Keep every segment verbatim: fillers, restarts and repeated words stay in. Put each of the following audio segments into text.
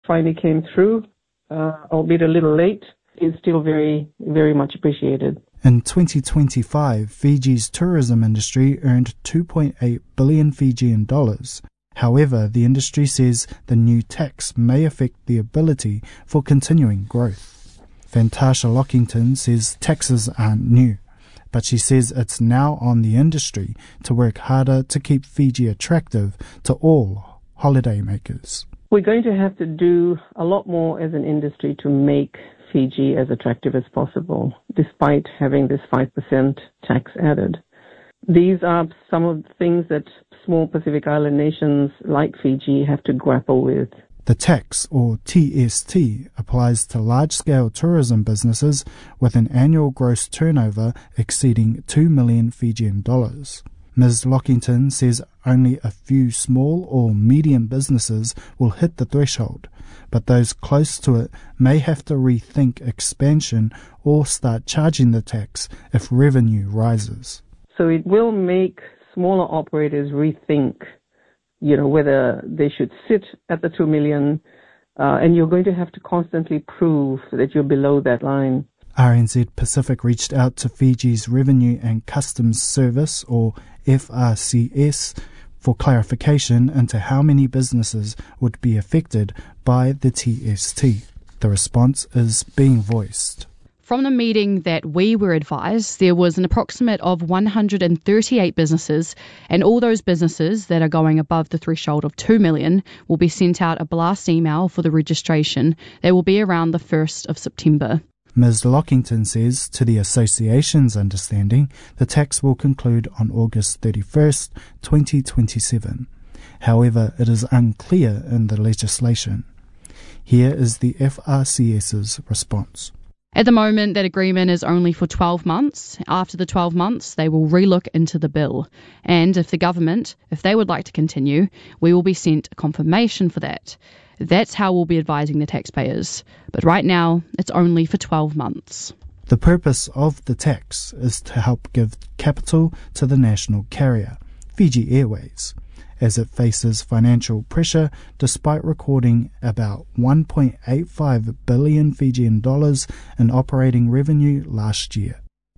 finally came through, uh, albeit a little late, is still very, very much appreciated. In twenty twenty-five, Fiji's tourism industry earned two point eight billion Fijian dollars. However, the industry says the new tax may affect the ability for continuing growth. Fantasha Lockington says taxes aren't new, but she says it's now on the industry to work harder to keep Fiji attractive to all holidaymakers. We're going to have to do a lot more as an industry to make Fiji as attractive as possible, despite having this five percent tax added. These are some of the things that small Pacific Island nations like Fiji have to grapple with. The tax, or T S T, applies to large-scale tourism businesses with an annual gross turnover exceeding two million Fijian dollars. Miz Lockington says only a few small or medium businesses will hit the threshold, but those close to it may have to rethink expansion or start charging the tax if revenue rises. So it will make smaller operators rethink, you know, whether they should sit at the two million, uh, and you're going to have to constantly prove that you're below that line. R N Z Pacific reached out to Fiji's Revenue and Customs Service, or F R C S, for clarification into how many businesses would be affected by the T S T. The response is being voiced. From the meeting that we were advised, there was an approximate of one hundred thirty-eight businesses, and all those businesses that are going above the threshold of two million will be sent out a blast email for the registration. They will be around the first of September. Miz Lockington says, to the association's understanding, the tax will conclude on August thirty-first, twenty twenty-seven. However, it is unclear in the legislation. Here is the F R C S's response. At the moment, that agreement is only for twelve months. After the twelve months, they will relook into the bill. And if the government, if they would like to continue, we will be sent a confirmation for that. That's how we'll be advising the taxpayers. But right now, it's only for twelve months. The purpose of the tax is to help give capital to the national carrier, Fiji Airways, as it faces financial pressure despite recording about one point eight five billion Fijian dollars in operating revenue last year.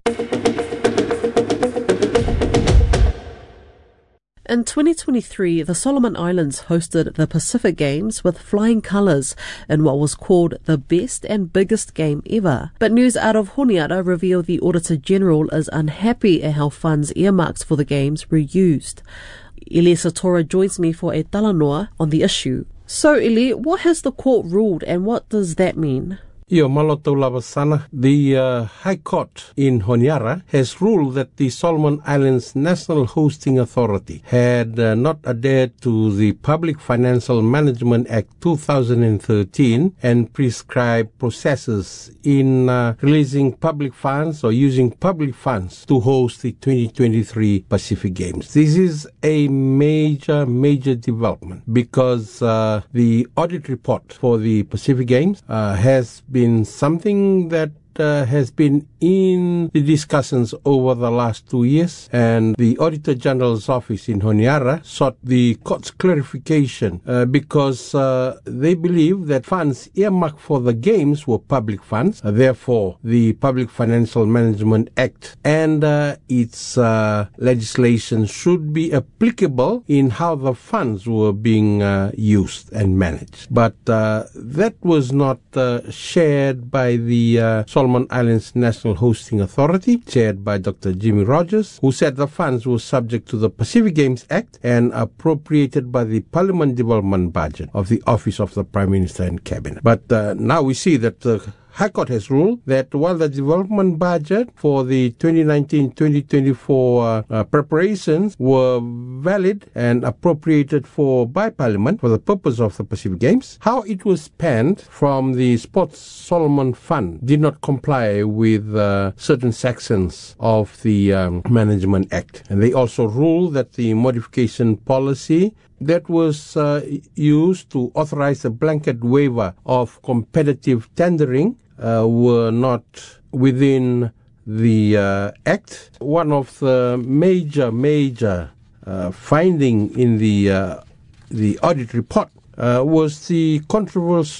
In twenty twenty-three, the Solomon Islands hosted the Pacific Games with flying colours in what was called the best and biggest game ever. But news out of Honiara revealed the Auditor General is unhappy at how funds earmarked for the Games were used. Ili Satora joins me for a talanoa on the issue. So, Ili, what has the court ruled and what does that mean? Io maloto labasana. The uh, High Court in Honiara has ruled that the Solomon Islands National Hosting Authority had uh, not adhered to the Public Financial Management Act two thousand thirteen and prescribed processes in uh, releasing public funds or using public funds to host the twenty twenty-three Pacific Games. This is a major, major development because uh, the audit report for the Pacific Games uh, has been something that uh, has been in the discussions over the last two years, and the Auditor General's office in Honiara sought the court's clarification uh, because uh, they believe that funds earmarked for the games were public funds. Uh, therefore, the Public Financial Management Act and uh, its uh, legislation should be applicable in how the funds were being uh, used and managed. But uh, that was not uh, shared by the uh, Solomon Islands National Hosting Authority, chaired by Doctor Jimmy Rogers, who said the funds were subject to the Pacific Games Act and appropriated by the Parliament Development Budget of the Office of the Prime Minister and Cabinet. But uh, now we see that the High Court has ruled that while the development budget for the twenty nineteen twenty twenty-four uh, uh, preparations were valid and appropriated for by Parliament for the purpose of the Pacific Games, how it was spent from the Sports Solomon Fund did not comply with uh, certain sections of the um, Management Act. And they also ruled that the modification policy that was uh, used to authorize a blanket waiver of competitive tendering uh, were not within the uh, Act. One of the major, major uh, finding in the uh, the audit report uh, was the controversial